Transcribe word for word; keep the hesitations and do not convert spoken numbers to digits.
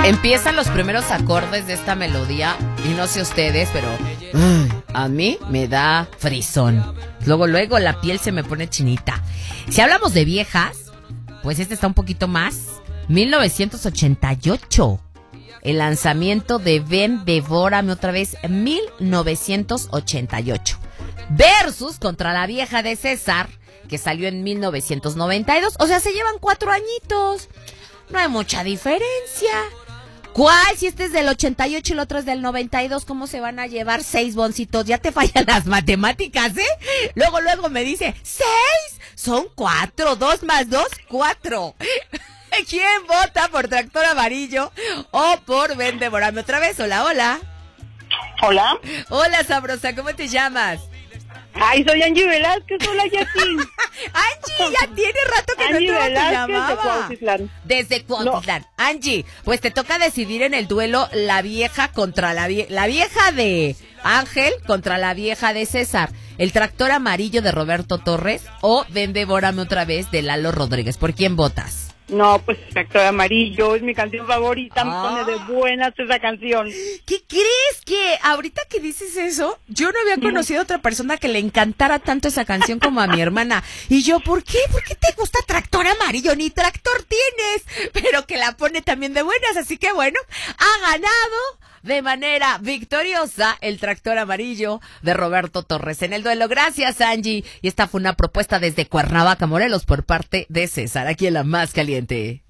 Empiezan los primeros acordes de esta melodía y no sé ustedes, pero ay, a mí me da frisón. Luego, luego la piel se me pone chinita. Si hablamos de viejas, pues este está un poquito más. mil novecientos ochenta y ocho. El lanzamiento de Ven, Devórame otra vez, mil novecientos ochenta y ocho. Versus contra la vieja de César, que salió en mil novecientos noventa y dos. O sea, se llevan cuatro añitos. No hay mucha diferencia. ¿Cuál? Si este es del ochenta y ocho y el otro es del noventa y dos, ¿cómo se van a llevar seis boncitos? Ya te fallan las matemáticas, ¿eh? Luego, luego me dice, ¿seis? Son cuatro, dos más dos, cuatro. ¿Quién vota por Tractor Amarillo o por Ven, Devórame otra vez? Hola, hola. Hola. Hola, sabrosa, ¿cómo te llamas? Ay, soy Angie Velázquez, hola Jackie. Angie, ya tiene rato que Angie no te Velázquez llamaba. de Cuautitlán. Desde Cuautitlán. No. Angie, pues te toca decidir en el duelo la vieja contra la vieja, la vieja de Ángel contra la vieja de César. El Tractor Amarillo de Roberto Torres o Ven, Devórame otra vez de Lalo Rodríguez. ¿Por quién votas? No, pues Tractor Amarillo es mi canción favorita, me ah. pone de buenas esa canción. ¿Qué crees? Que ahorita que dices eso, yo no había conocido a otra persona que le encantara tanto esa canción como a mi hermana. Y yo, ¿por qué? ¿Por qué te gusta Tractor Amarillo? Ni tractor tienes, pero que la pone también de buenas. Así que bueno, ha ganado de manera victoriosa el Tractor Amarillo de Roberto Torres en el duelo. Gracias, Angie. Y esta fue una propuesta desde Cuernavaca, Morelos, por parte de César, aquí en La Más Caliente.